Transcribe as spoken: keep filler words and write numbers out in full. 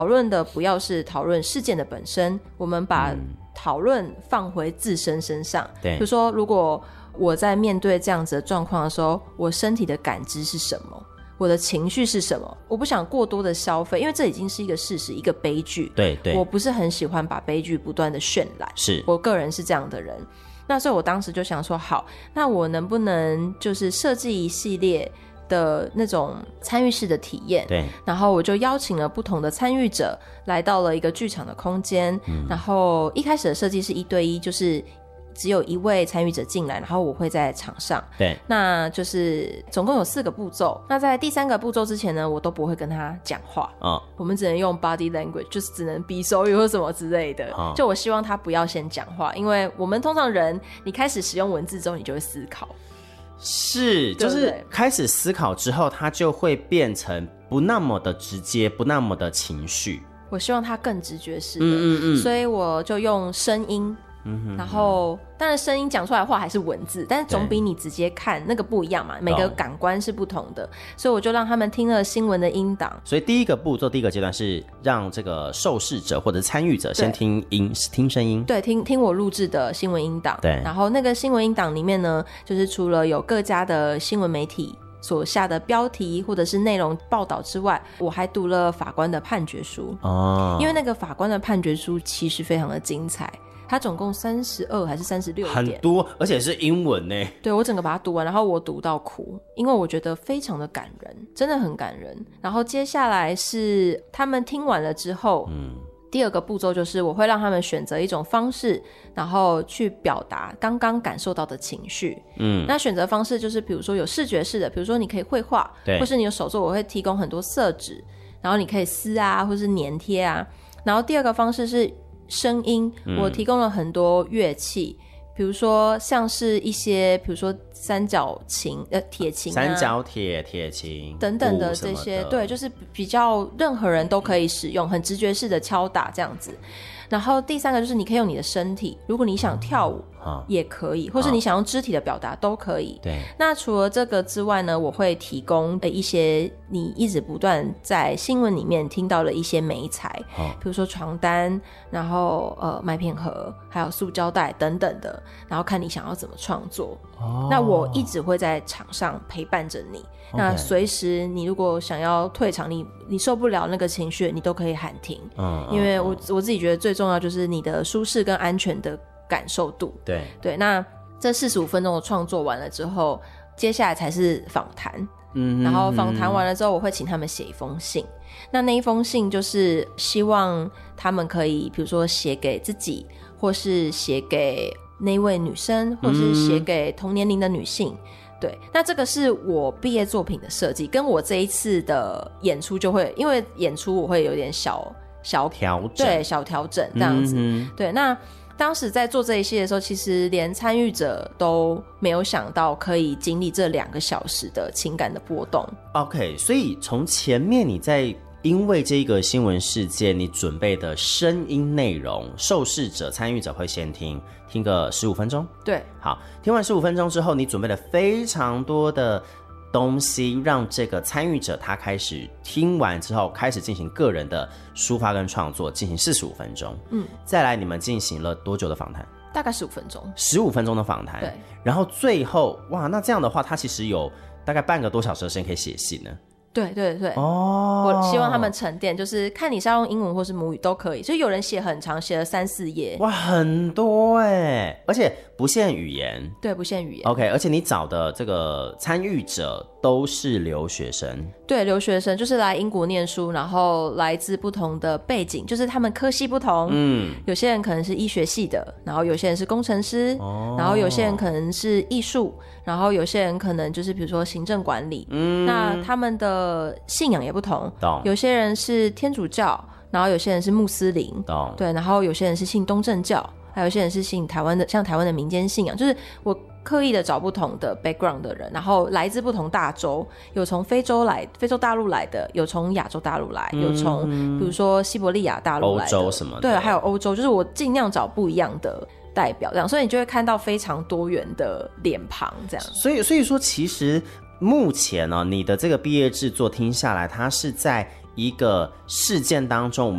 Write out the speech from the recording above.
讨论的不要是讨论事件的本身，我们把讨论放回自身身上。对，比如说如果我在面对这样子的状况的时候，我身体的感知是什么，我的情绪是什么，我不想过多的消费，因为这已经是一个事实，一个悲剧。对对，我不是很喜欢把悲剧不断的渲染，是我个人是这样的人。那所以我当时就想说，好，那我能不能就是设计一系列的那种参与式的体验，对，然后我就邀请了不同的参与者来到了一个剧场的空间、嗯、然后一开始的设计是一对一，就是只有一位参与者进来，然后我会在场上，对，那就是总共有四个步骤。那在第三个步骤之前呢，我都不会跟他讲话、哦、我们只能用 body language， 就是只能比手语或什么之类的、哦、就我希望他不要先讲话，因为我们通常人你开始使用文字之后你就会思考， 是，就是开始思考之后它就会变成不那么的直接，不那么的情绪， 我希望它更直觉式的，嗯嗯嗯，所以我就用声音，嗯哼，然后当然声音讲出来的话还是文字，但是总比你直接看那个不一样嘛，每个感官是不同的，所以我就让他们听了新闻的音档。 所以第一个步骤，第一个阶段是让这个受试者或者参与者先听音，听声音， 对，听听我录制的新闻音档，对，然后那个新闻音档里面呢，就是除了有各家的新闻媒体所下的标题或者是内容报道之外，我还读了法官的判决书哦，因为那个法官的判决书其实非常的精彩，它总共三十二还是三十六点， 很多，而且是英文呢。 对，我整个把它读完，然后我读到哭，因为我觉得非常的感人，真的很感人。然后接下来是他们听完了之后，嗯，第二个步骤就是我会让他们选择一种方式，然后去表达刚刚感受到的情绪。嗯，那选择方式就是比如说有视觉式的，比如说你可以绘画，对，或是你有手作，我会提供很多色纸，然后你可以撕啊，或是粘贴啊。然后第二个方式是声音，我提供了很多乐器、嗯、比如说像是一些比如说三角琴呃铁琴、啊、 三角铁铁琴等等的这些，对，就是比较任何人都可以使用，很直觉式的敲打这样子。然后第三个就是你可以用你的身体，如果你想跳舞、嗯、也可以，或是你想用肢体的表达都可以。对，那除了这个之外呢，我会提供一些你一直不断在新闻里面听到的一些媒材、哦、比如说床单，然后呃麦片盒，还有塑胶袋等等的，然后看你想要怎么创作、哦、那我一直会在场上陪伴着你、okay. 那随时你如果想要退场，你你受不了那个情绪，你都可以喊停、嗯、因为我我自己觉得最重要就是你的舒适跟安全的感受度。对对，那这四十五分钟的创作完了之后，接下来才是访谈。嗯，然后访谈完了之后，我会请他们写一封信。那那一封信就是希望他们可以，比如说写给自己，或是写给那位女生，或是写给同年龄的女性。嗯，对，那这个是我毕业作品的设计，跟我这一次的演出就会，因为演出我会有点小小调整， 对，小调整这样子、嗯、对。那当时在做这一系列的时候，其实连参与者都没有想到可以经历这两个小时的情感的波动。 OK， 所以从前面你在因为这个新闻事件你准备的声音内容，受试者参与者会先听听个十五分钟，对，好，听完十五分钟之后，你准备了非常多的东西，让这个参与者他开始听完之后开始进行个人的抒发跟创作，进行四十五分钟。嗯，再来你们进行了多久的访谈？ 大概十五分钟。 十五分钟的访谈，对。然后最后，哇，那这样的话，他其实有大概半个多小时的时间可以写信呢。 对对对，哦，我希望他们沉淀，就是看你是要用英文或是母语都可以，所以有人写很长，写了三四页， 哇，很多哎，而且不限语言， 对，不限语言 ，OK， 而且你找的这个参与者都是留学生， 对，留学生就是来英国念书，然后来自不同的背景，就是他们科系不同，嗯，有些人可能是医学系的，然后有些人是工程师，哦，然后有些人可能是艺术，然后有些人可能就是比如说行政管理，嗯，那他们的信仰也不同，有些人是天主教，然后有些人是穆斯林，对，然后有些人是信东正教，还有些人是信台湾的，像台湾的民间信仰，就是我刻意的找不同的 background 的人，然后来自不同大洲，有从非洲来，非洲大陆来的，有从亚洲大陆来，有从比如说西伯利亚大陆来的， 欧洲什么的， 对，还有欧洲，就是我尽量找不一样的代表，这样，所以你就会看到非常多元的脸庞，这样。 所以，所以说，其实目前呢、哦，你的这个毕业制作听下来，它是在一个事件当中，